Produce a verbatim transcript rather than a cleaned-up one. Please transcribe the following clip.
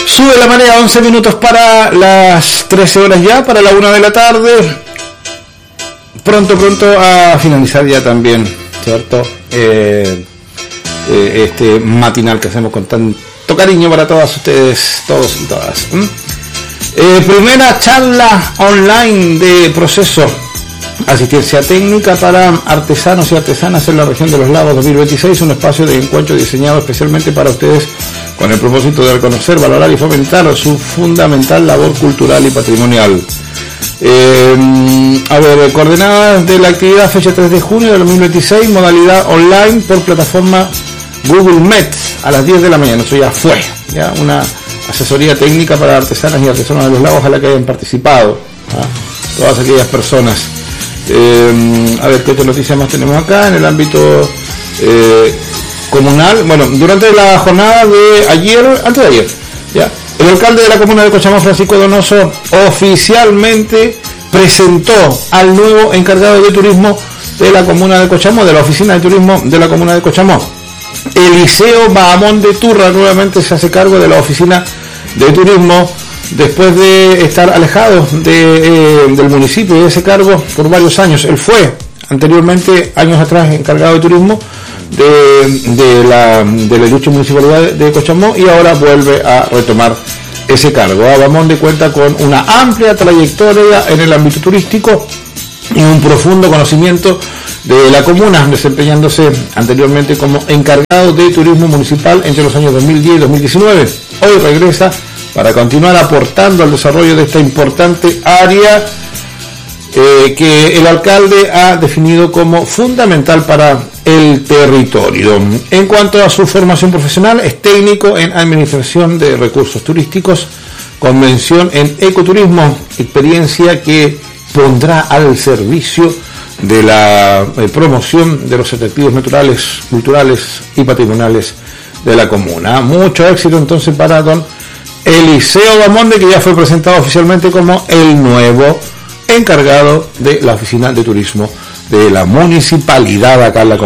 Sube la marea, once minutos para las trece horas ya, para la una de la tarde. Pronto, pronto a finalizar ya también, ¿cierto? Eh, eh, este matinal que hacemos con tanto cariño para todas ustedes, todos y todas. ¿Mm? Eh, primera charla online de proceso, asistencia técnica para artesanos y artesanas en la región de los lagos dos mil veintiséis, un espacio de encuentro diseñado especialmente para ustedes con el propósito de reconocer, valorar y fomentar su fundamental labor cultural y patrimonial. Eh, a ver, coordenadas de la actividad, fecha tres de junio de dos mil veintiséis, modalidad online por plataforma Google Meet a las diez de la mañana. Eso ya fue, ya una asesoría técnica para artesanas y artesanos de los lagos, ojalá que hayan participado, ¿ah? Todas aquellas personas. Eh, a ver qué otra noticia más tenemos acá en el ámbito eh, comunal. Bueno, durante la jornada de ayer, antes de ayer, ya, el alcalde de la comuna de Cochamó, Francisco Donoso, oficialmente presentó al nuevo encargado de turismo de la comuna de Cochamó, de la oficina de turismo de la comuna de Cochamó. Eliseo Bahamonde Turra nuevamente se hace cargo de la oficina de turismo después de estar alejado de, eh, del municipio y de ese cargo por varios años. Él fue anteriormente, años atrás, encargado de turismo de, de la de la ilustre municipalidad de Cochamó y ahora vuelve a retomar ese cargo. Bahamonde cuenta con una amplia trayectoria en el ámbito turístico y un profundo conocimiento de la comuna, desempeñándose anteriormente como encargado de turismo municipal entre los años dos mil diez y dos mil diecinueve. Hoy regresa para continuar aportando al desarrollo de esta importante área eh, que el alcalde ha definido como fundamental para el territorio. En cuanto a su formación profesional, es técnico en administración de recursos turísticos, con mención en ecoturismo, experiencia que pondrá al servicio de la eh, promoción de los atractivos naturales, culturales y patrimoniales de la comuna. Mucho éxito entonces para don Eliseo Bahamonde, que ya fue presentado oficialmente como el nuevo encargado de la oficina de turismo de la municipalidad acá en la comuna.